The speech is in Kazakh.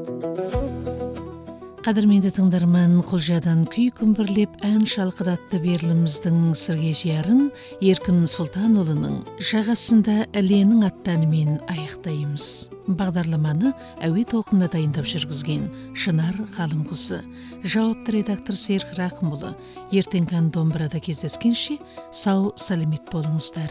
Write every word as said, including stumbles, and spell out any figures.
Қадірменді тыңдарман, Құлжадан күй күмбірлеп ән шалқыдатты беріліміздің сырге жиярын Еркін Сұлтанұлының жағасында іленің аттанымен аяқтаймыз. Бағдарламаны әуе толқынында дайындап жүргізген Шынар Ғалымқызы, жауапты редактор Серік Рақымұлы. Ертеңгі домбырада кездескенше сау саламет болыңыздар.